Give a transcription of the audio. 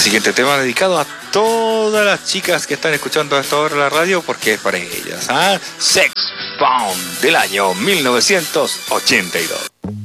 siguiente tema dedicado a todas las chicas que están escuchando a esta hora la radio, porque es para ellas, ¿ah? Sex Bomb del año 1982.